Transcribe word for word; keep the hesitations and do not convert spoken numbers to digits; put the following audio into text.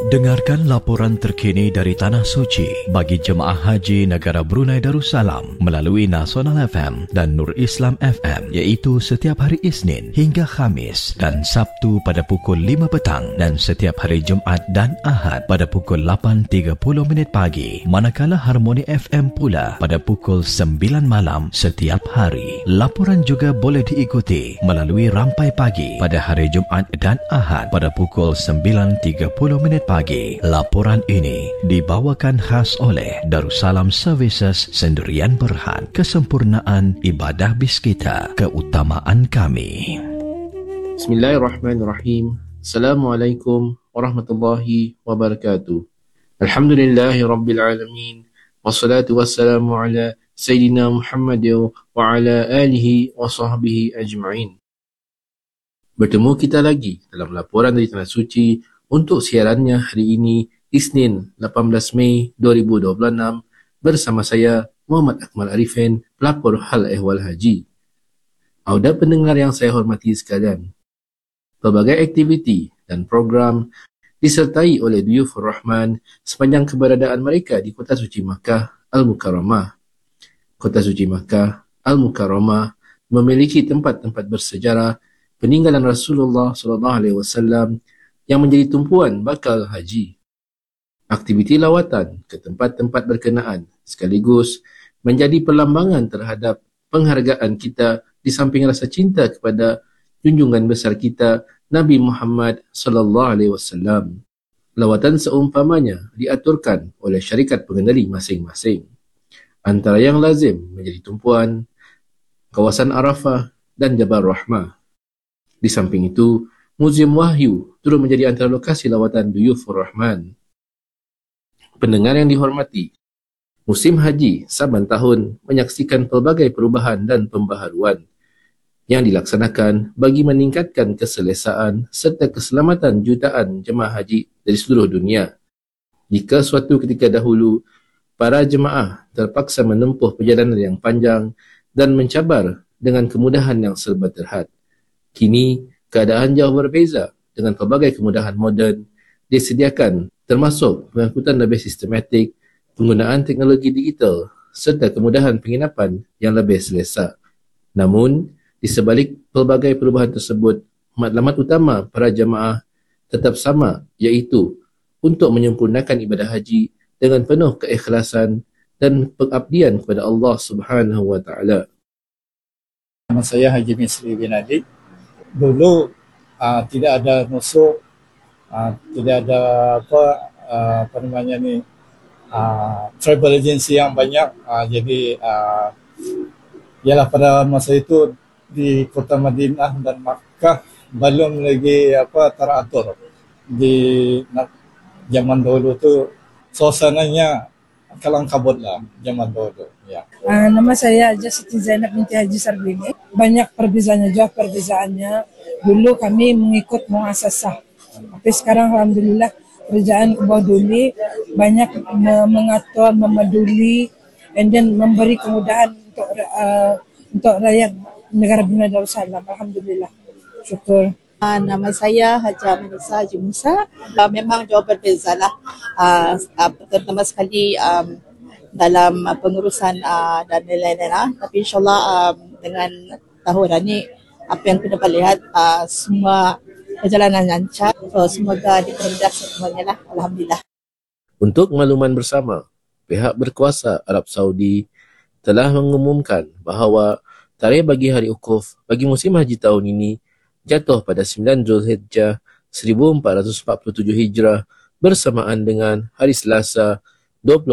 Dengarkan laporan terkini dari Tanah Suci bagi jemaah haji negara Brunei Darussalam melalui Nasional F M dan Nur Islam F M, iaitu setiap hari Isnin hingga Khamis dan Sabtu pada pukul lima petang dan setiap hari Jumaat dan Ahad pada pukul lapan tiga puluh minit pagi. Manakala Harmoni F M pula pada pukul sembilan malam setiap hari. Laporan juga boleh diikuti melalui Rampai Pagi pada hari Jumaat dan Ahad pada pukul sembilan tiga puluh minit pagi. Pagi. Laporan ini dibawakan khas oleh Darussalam Services Sendirian Berhad. Kesempurnaan ibadah bis kita, keutamaan kami. Bismillahirrahmanirrahim. Assalamualaikum warahmatullahi wabarakatuh. Alhamdulillahi rabbil alamin. Wassalatu wassalamu ala Sayyidina Muhammad wa ala alihi wa sahbihi ajma'in. Bertemu kita lagi dalam laporan dari Tanah Suci untuk siarannya hari ini, Isnin lapan belas Mei dua ribu dua puluh enam, bersama saya Muhammad Akmal Arifin, pelapor hal ehwal haji. Auda pendengar yang saya hormati sekalian, pelbagai aktiviti dan program disertai oleh Duyufur Rahman sepanjang keberadaan mereka di Kota Suci Makkah Al-Mukarramah. Kota Suci Makkah Al-Mukarramah memiliki tempat-tempat bersejarah peninggalan Rasulullah sallallahu alaihi wasallam yang menjadi tumpuan bakal haji. Aktiviti lawatan ke tempat-tempat berkenaan sekaligus menjadi perlambangan terhadap penghargaan kita di samping rasa cinta kepada junjungan besar kita Nabi Muhammad sallallahu alaihi wasallam. Lawatan seumpamanya diaturkan oleh syarikat pengendali masing-masing. Antara yang lazim menjadi tumpuan kawasan Arafah dan Jabal Rahmah. Di samping itu, Muzium Wahyu turut menjadi antara lokasi lawatan Duyufur Rahman. Pendengar yang dihormati, musim haji saban tahun menyaksikan pelbagai perubahan dan pembaharuan yang dilaksanakan bagi meningkatkan keselesaan serta keselamatan jutaan jemaah haji dari seluruh dunia. Jika suatu ketika dahulu, para jemaah terpaksa menempuh perjalanan yang panjang dan mencabar dengan kemudahan yang serba terhad, kini keadaan jauh berbeza dengan pelbagai kemudahan moden disediakan, termasuk pengangkutan lebih sistematik, penggunaan teknologi digital serta kemudahan penginapan yang lebih selesa. Namun, di sebalik pelbagai perubahan tersebut, matlamat utama para jemaah tetap sama, iaitu untuk menyempurnakan ibadah haji dengan penuh keikhlasan dan pengabdian kepada Allah Subhanahu wa taala. Nama saya Haji Misri bin Adi. Dulu uh, tidak ada nusuk, uh, tidak ada apa uh, apa namanya ni uh, travel agency yang banyak. Uh, jadi uh, ialah pada masa itu di Kota Madinah dan Makkah belum lagi apa teratur. Di zaman dulu tu suasananya kalang kabut lah zaman dulu. Ya. Uh, nama saya Haji Siti Zainab binti Haji Sarbini. Banyak perbezaannya, jauh perbezaannya. Dulu kami mengikut muasasah, tapi sekarang alhamdulillah kerajaan Ubah Duli banyak mengatur, memeduli, and then memberi kemudahan untuk uh, untuk rakyat negara Brunei Darussalam. Alhamdulillah, syukur. Uh, nama saya Haja Manisa Haji Musa. Uh, memang jauh berbeza lah, uh, uh, terutama sekali um, dalam uh, pengurusan uh, dan lain-lain lah. Tapi insyaAllah um, dengan tahunan ni, apa yang kita dapat lihat, uh, semua perjalanan lancar. So, semoga dipermudah semuanya lah. Alhamdulillah. Untuk makluman bersama, pihak berkuasa Arab Saudi telah mengumumkan bahawa tarikh bagi hari Ukuf bagi musim haji tahun ini jatuh pada sembilan Zulhijjah seribu empat ratus empat puluh tujuh Hijrah bersamaan dengan hari Selasa dua puluh